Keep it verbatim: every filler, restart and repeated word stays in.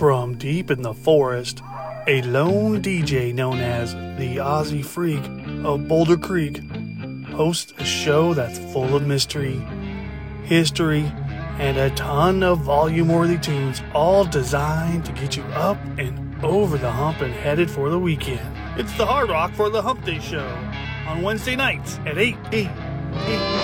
From deep in the forest, a lone D J known as the Aussie Freak of Boulder Creek hosts a show that's full of mystery, history, and a ton of volume-worthy tunes, all designed to get you up and over the hump and headed for the weekend. It's the Hard Rock for the Hump Day Show on Wednesday nights at eight, eight, eight.